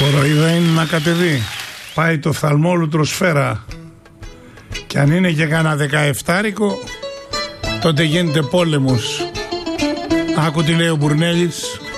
Κοροϊδά είναι να κατεβεί. Πάει το φθαλμόλουτρο σφαίρα. Και αν είναι και κάνα 17ρικο, τότε γίνεται πόλεμος. Άκου τι λέει ο Μπουρνέλης.